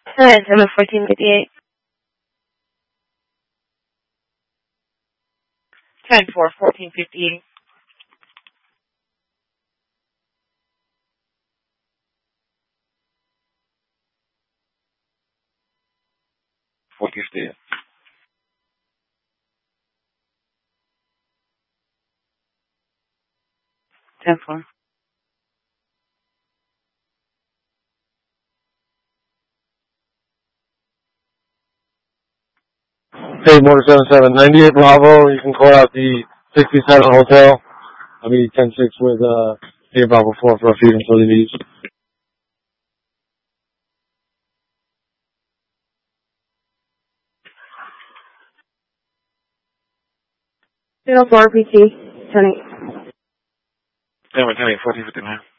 Alright, 1458. 1458. $4.58. 10-4. Hey, Motor 77, 98 Bravo, you can call out the 67 Hotel. I'll be 10-6 with, Hey Bravo 4 for a feed until you leave. Zero 4 PT. 10-8. Yeah, we're 10-8, 1459.